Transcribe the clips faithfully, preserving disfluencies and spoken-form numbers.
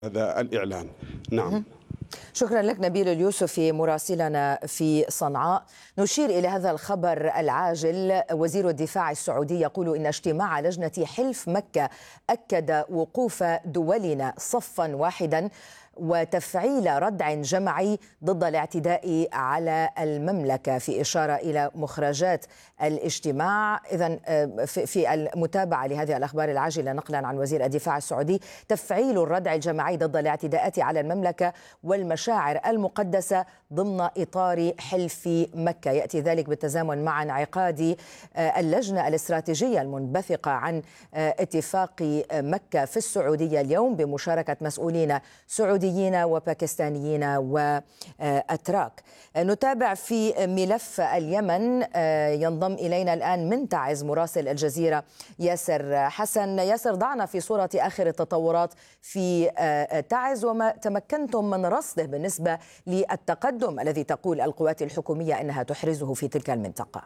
هذا الإعلان. نعم. شكرا لك نبيل اليوسفي مراسلنا في صنعاء. نشير إلى هذا الخبر العاجل. وزير الدفاع السعودي يقول إن اجتماع لجنة حلف مكة أكد وقوف دولنا صفا واحدا وتفعيل ردع جمعي ضد الاعتداء على المملكة، في إشارة إلى مخرجات الاجتماع. إذن في المتابعة لهذه الأخبار العاجلة نقلا عن وزير الدفاع السعودي، تفعيل الردع الجماعي ضد الاعتداءات على المملكة والمشاعر المقدسة ضمن إطار حلف مكة. يأتي ذلك بالتزامن مع انعقاد اللجنة الاستراتيجية المنبثقة عن اتفاق مكة في السعودية اليوم بمشاركة مسؤولين سعوديين وباكستانيين وأتراك. نتابع في ملف اليمن. ينضم إلينا الآن من تعز مراسل الجزيرة ياسر حسن. ياسر، ضعنا في صورة آخر التطورات في تعز وما تمكنتم من رصده بالنسبة للتقدم الذي تقول القوات الحكومية أنها تحرزه في تلك المنطقة.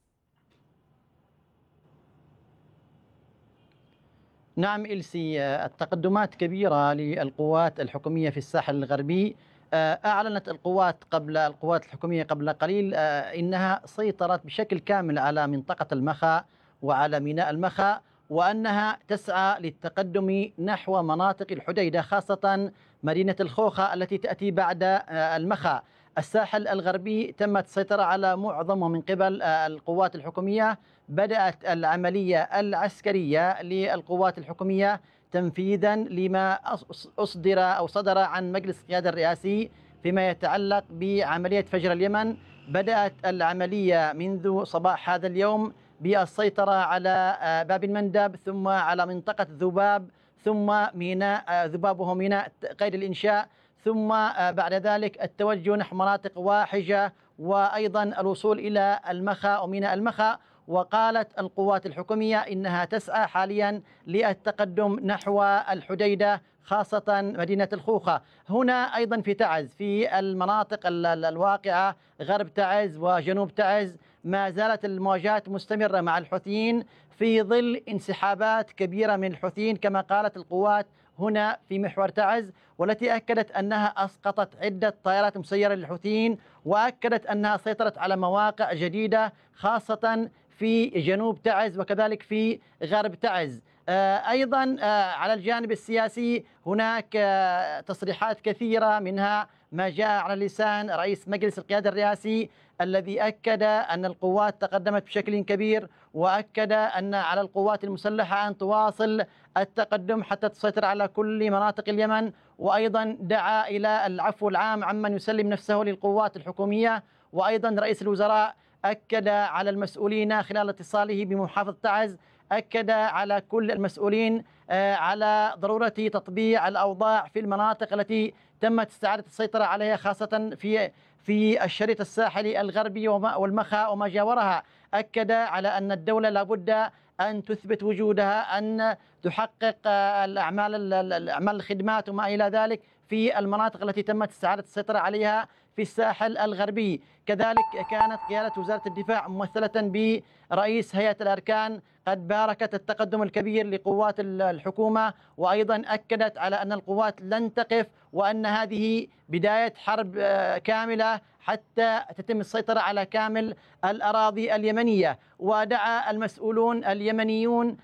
نعم إلسي، التقدمات كبيرة للقوات الحكومية في الساحل الغربي. أعلنت القوات قبل القوات الحكومية قبل قليل إنها سيطرت بشكل كامل على منطقة المخا وعلى ميناء المخا، وأنها تسعى للتقدم نحو مناطق الحديدة، خاصة مدينة الخوخة التي تأتي بعد المخا. الساحل الغربي تمت السيطرة على معظمه من قبل القوات الحكومية. بدأت العملية العسكرية للقوات الحكومية تنفيذا لما أصدر أو صدر عن مجلس القيادة الرئاسي فيما يتعلق بعملية فجر اليمن. بدأت العملية منذ صباح هذا اليوم بالسيطرة على باب المندب، ثم على منطقة ذباب، ثم ميناء ذباب وهو ميناء قيد الإنشاء، ثم بعد ذلك التوجه نحو مناطق واحجة، وأيضا الوصول إلى المخا وميناء المخا. وقالت القوات الحكومية إنها تسعى حاليا للتقدم نحو الحديدة، خاصة مدينة الخوخة. هنا أيضا في تعز، في المناطق الواقعة غرب تعز وجنوب تعز، ما زالت المواجهات مستمرة مع الحوثيين في ظل انسحابات كبيرة من الحوثيين كما قالت القوات هنا في محور تعز، والتي أكدت أنها أسقطت عدة طائرات مسيرة للحوثيين، وأكدت أنها سيطرت على مواقع جديدة خاصة في جنوب تعز وكذلك في غرب تعز. أيضا على الجانب السياسي هناك تصريحات كثيرة، منها ما جاء على لسان رئيس مجلس القيادة الرئاسي الذي أكد أن القوات تقدمت بشكل كبير، وأكد أن على القوات المسلحة أن تواصل التقدم حتى تسيطر على كل مناطق اليمن. وأيضا دعا إلى العفو العام عمن يسلم نفسه للقوات الحكومية. وأيضا رئيس الوزراء أكد على المسؤولين خلال اتصاله بمحافظة تعز، أكد على كل المسؤولين على ضرورة تطبيع الأوضاع في المناطق التي تمت استعادة السيطرة عليها، خاصة في في الشريط الساحلي الغربي والمخا وما جاورها. أكد على أن الدولة لابد أن تثبت وجودها، أن تحقق الأعمال الأعمال الخدمات وما إلى ذلك في المناطق التي تمت استعادة السيطرة عليها في الساحل الغربي. كذلك كانت قيادة وزارة الدفاع ممثلة برئيس هيئة الأركان قد باركت التقدم الكبير لقوات الحكومة، وأيضا أكدت على أن القوات لن تقف، وأن هذه بداية حرب كاملة حتى تتم السيطرة على كامل الأراضي اليمنية. ودعا المسؤولون اليمنيون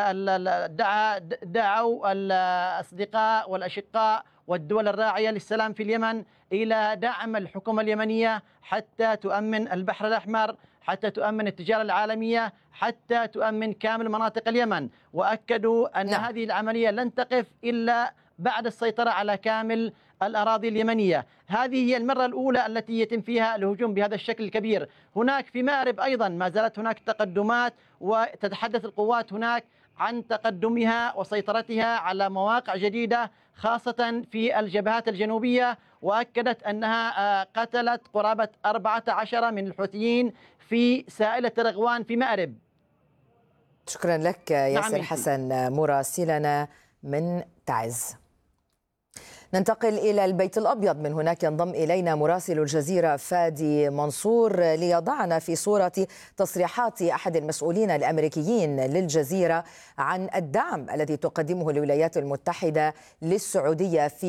دعا دعوا الأصدقاء والأشقاء والدول الراعية للسلام في اليمن إلى دعم الحكومة اليمنية حتى تؤمن البحر الأحمر، حتى تؤمن التجارة العالمية، حتى تؤمن كامل مناطق اليمن. وأكدوا أن نعم. هذه العملية لن تقف إلا بعد السيطرة على كامل الأراضي اليمنية. هذه هي المرة الأولى التي يتم فيها الهجوم بهذا الشكل الكبير. هناك في مأرب أيضا ما زالت هناك تقدمات، وتتحدث القوات هناك عن تقدمها وسيطرتها على مواقع جديدة خاصة في الجبهات الجنوبية. وأكدت أنها قتلت قرابة أربعة عشر من الحوثيين في سائلة رغوان في مأرب. شكرا لك ياسر حسن مراسلنا من تعز. ننتقل إلى البيت الأبيض. من هناك ينضم إلينا مراسل الجزيرة فادي منصور ليضعنا في صورة تصريحات أحد المسؤولين الأمريكيين للجزيرة عن الدعم الذي تقدمه الولايات المتحدة للسعودية في